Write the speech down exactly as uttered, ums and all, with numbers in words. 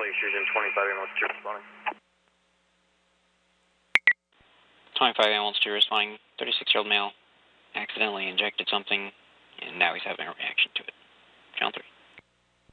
Lake Fusion, twenty-five ambulance two responding. twenty-five ambulance two responding, thirty-six-year-old male accidentally injected something, and now he's having a reaction to it. Channel three.